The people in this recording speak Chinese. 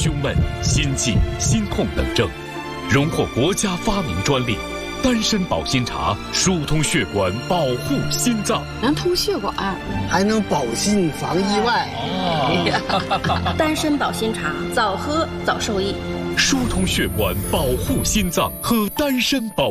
胸闷、心悸、心痛等症，荣获国家发明专利。丹参保心茶疏通血管，保护心脏， 能通血管， 还能保心防意外。 丹参保心茶，早喝早受益。 疏通血管，保护心脏，喝丹参保。